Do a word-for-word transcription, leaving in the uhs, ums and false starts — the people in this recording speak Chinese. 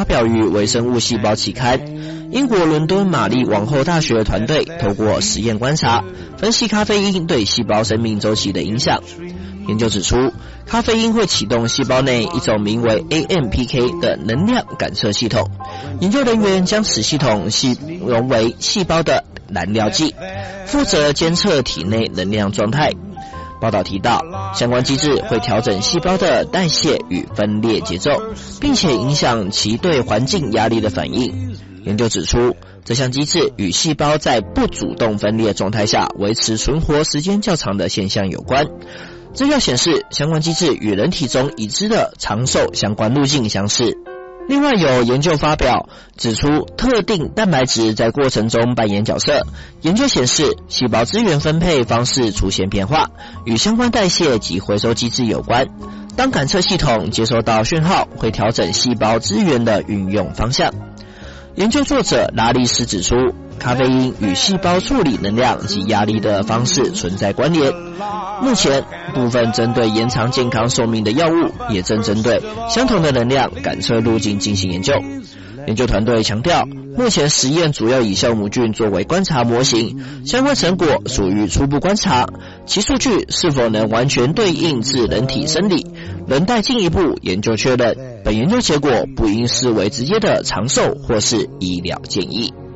发表于微生物细胞期刊。英国伦敦玛丽王后大学团队透过实验观察，分析咖啡因对细胞生命周期的影响。研究指出，咖啡因会启动细胞内一种名为 A M P K 的能量感测系统。研究人员将此系统形容为细胞的燃料剂，负责监测体内能量状态。报道提到，相关机制会调整细胞的代谢与分裂节奏，并且影响其对环境压力的反应。研究指出，这项机制与细胞在不主动分裂状态下维持存活时间较长的现象有关。资料显示，相关机制与人体中已知的长寿相关路径相似。另外有研究发表指出，特定蛋白质在过程中扮演角色。研究显示，细胞资源分配方式出现变化，与相关代谢及回收机制有关。当感测系统接收到讯号，会调整细胞资源的运用方向。研究作者拉利斯指出，咖啡因与细胞处理能量及压力的方式存在关联。目前，部分针对延长健康寿命的药物也正针对相同的能量感测路径进行研究。研究团队强调，目前实验主要以酵母菌作为观察模型，相关成果属于初步观察，其数据是否能完全对应至人体生理，仍待进一步研究确认。本研究结果不应视为直接的长寿或是医疗建议。